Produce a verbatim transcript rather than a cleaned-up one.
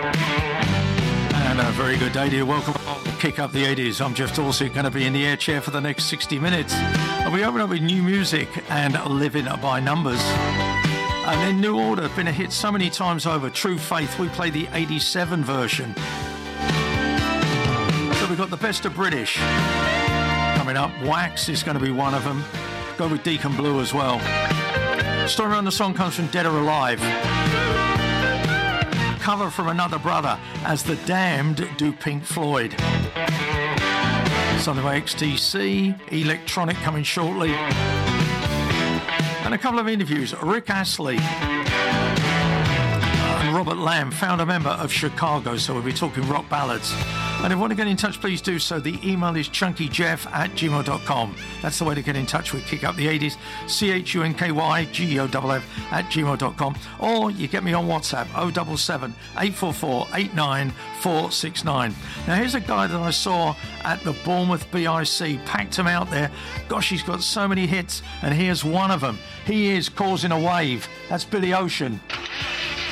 And a very good day to you. Welcome to Kick Up the eighties. I'm Jeff Dorsey, going to be in the air chair for the next sixty minutes. And we open up with new music and Living by Numbers. And then New Order, been a hit so many times over. True Faith, we play the eighty-seven version. So we've got the best of British coming up. Wax is going to be one of them. Go with Deacon Blue as well. Story on the song comes from Dead or Alive. Cover from Another Brother as The Damned do Pink Floyd. Something by X T C, Electronic coming shortly. And a couple of interviews. Rick Astley and Robert Lamb, founder member of Chicago, so we'll be talking rock ballads. And if you want to get in touch, please do so. The email is chunkyjeff at gmail dot com. That's the way to get in touch with Kick Up the eighties. C H U N K Y G E O F F at gmail dot com. Or you get me on WhatsApp, oh seven seven, eight four four, eight nine four six nine. Now, here's a guy that I saw at the Bournemouth B I C. Packed him out there. Gosh, he's got so many hits. And here's one of them. He is causing a wave. That's Billy Ocean.